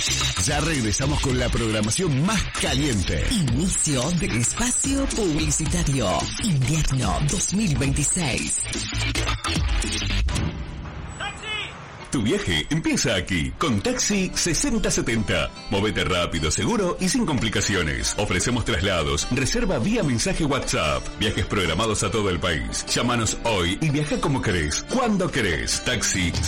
Ya regresamos con la programación más caliente. Inicio del espacio publicitario. Invierno 2026. Tu viaje empieza aquí, con Taxi 6070. Movete rápido, seguro y sin complicaciones. Ofrecemos traslados, reserva vía mensaje WhatsApp, viajes programados a todo el país. Llámanos hoy y viaja como querés, cuando querés. Taxi